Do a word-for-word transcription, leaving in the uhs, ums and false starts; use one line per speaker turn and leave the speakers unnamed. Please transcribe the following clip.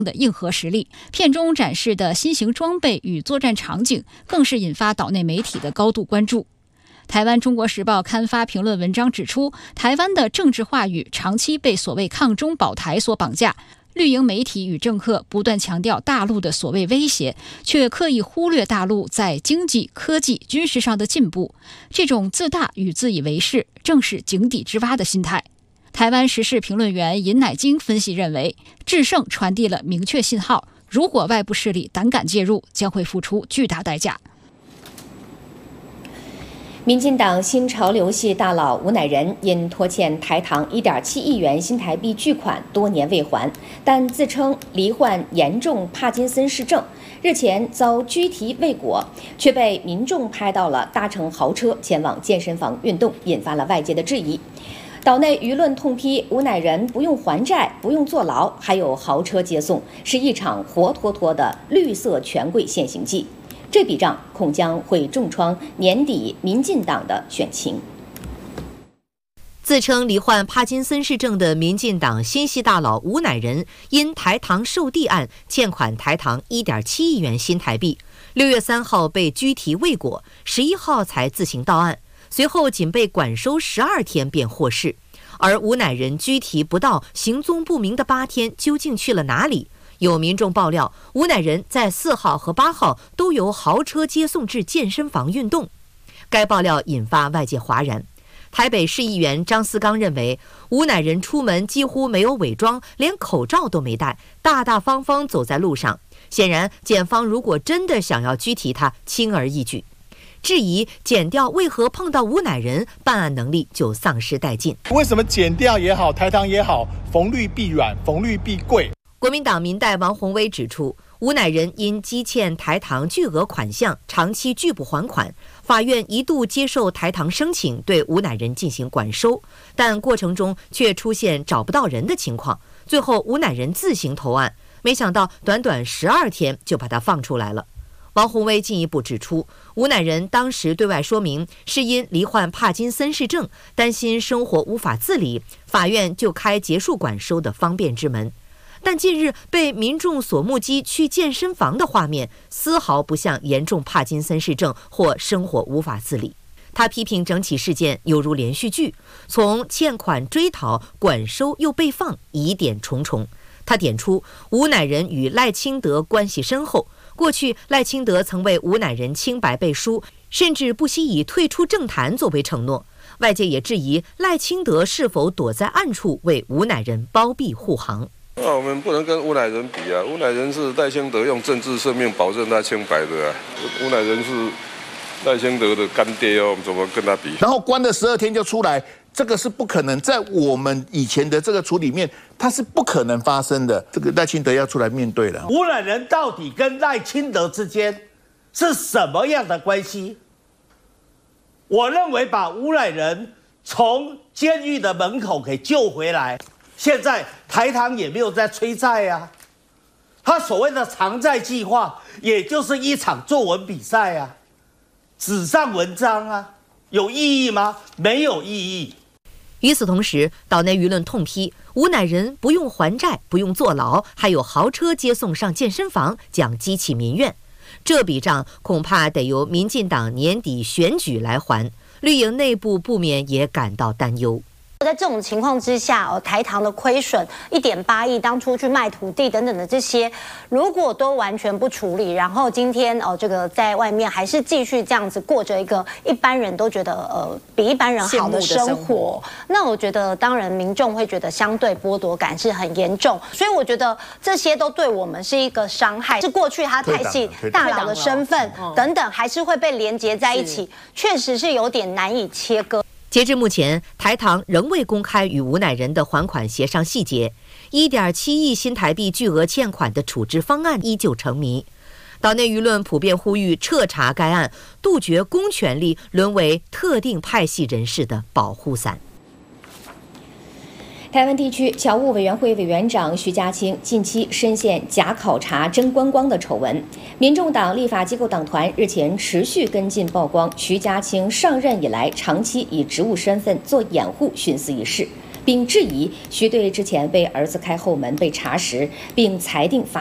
的硬核实力。片中展示的新型装备与作战场景，更是引发岛内媒体的高度关注。台湾《中国时报》刊发评论文章指出，台湾的政治话语长期被所谓抗中保台所绑架。绿营媒体与政客不断强调大陆的所谓威胁，却刻意忽略大陆在经济、科技、军事上的进步。这种自大与自以为是，正是井底之蛙的心态。台湾时事评论员尹乃菁分析认为，制胜传递了明确信号，如果外部势力胆敢介入，将会付出巨大代价。
民进党新潮流系大佬吴乃仁因拖欠台糖 一点七亿元新台币巨款多年未还，但自称罹患严重帕金森氏症，日前遭拘提未果，却被民众拍到了搭乘豪车前往健身房运动，引发了外界的质疑。岛内舆论痛批吴乃仁不用还债，不用坐牢，还有豪车接送，是一场活脱脱的绿色权贵现形记。这笔账恐将会重创年底民进党的选情。
自称罹患帕金森氏症的民进党新系大佬吴乃仁，因台糖售地案欠款台糖 一点七亿元新台币，六月三号被拘提未果，十一号才自行到案，随后仅被管收十二天便获释。而吴乃仁拘提不到、行踪不明的八天，究竟去了哪里？有民众爆料，吴乃仁在四号和八号都由豪车接送至健身房运动。该爆料引发外界哗然。台北市议员张思刚认为，吴乃仁出门几乎没有伪装，连口罩都没戴，大大方方走在路上。显然，检方如果真的想要拘提他，轻而易举。质疑检调为何碰到吴乃仁，办案能力就丧失殆尽？
为什么检调也好，台糖也好，逢绿必软，逢绿必贵？
国民党民代王宏威指出，吴乃仁因积欠台糖巨额款项，长期拒不还款，法院一度接受台糖申请，对吴乃仁进行管收，但过程中却出现找不到人的情况，最后吴乃仁自行投案，没想到短短十二天就把他放出来了。王宏威进一步指出，吴乃仁当时对外说明是因罹患帕金森氏症，担心生活无法自理，法院就开结束管收的方便之门。但近日被民众所目击去健身房的画面，丝毫不像严重帕金森氏症或生活无法自理。他批评整起事件犹如连续剧，从欠款追讨、管收又被放，疑点重重。他点出吴乃仁与赖清德关系深厚，过去赖清德曾为吴乃仁清白背书，甚至不惜以退出政坛作为承诺。外界也质疑赖清德是否躲在暗处为吴乃仁包庇护航。
那我们不能跟吴乃仁比啊！吴乃仁是赖清德用政治生命保证他清白的啊，吴乃仁是赖清德的干爹哦，我们怎么跟他比？
然后关了十二天就出来，这个是不可能，在我们以前的这个处理面，它是不可能发生的。这个赖清德要出来面对了。
吴乃仁到底跟赖清德之间是什么样的关系？我认为把吴乃仁从监狱的门口给救回来。现在台糖也没有在催债啊，他所谓的偿债计划，也就是一场作文比赛啊，纸上文章啊，有意义吗？没有意义。
与此同时，岛内舆论痛批吴乃仁不用还债，不用坐牢，还有豪车接送上健身房，将激起民怨。这笔账恐怕得由民进党年底选举来还，绿营内部不免也感到担忧。
在这种情况之下，哦，台糖的亏损一点八亿，当初去卖土地等等的这些，如果都完全不处理，然后今天哦，这个在外面还是继续这样子过着一个一般人都觉得呃比一般人好的生活，生活那我觉得当然民众会觉得相对剥夺感是很严重，所以我觉得这些都对我们是一个伤害，是过去他台系大佬的身份等等，还是会被连结在一起，确实是有点难以切割。
截至目前，台糖仍未公开与吴乃仁的还款协商细节， 一点七亿新台币巨额欠款的处置方案依旧成谜。岛内舆论普遍呼吁彻查该案，杜绝公权力沦为特定派系人士的保护伞。
台湾地区侨务委员会委员长徐家清近期深陷假考察真观光的丑闻，民众党立法机构党团日前持续跟进曝光徐家清上任以来长期以职务身份做掩护徇私一事。 并质疑徐队之前为儿子开后门被查实，并裁定罚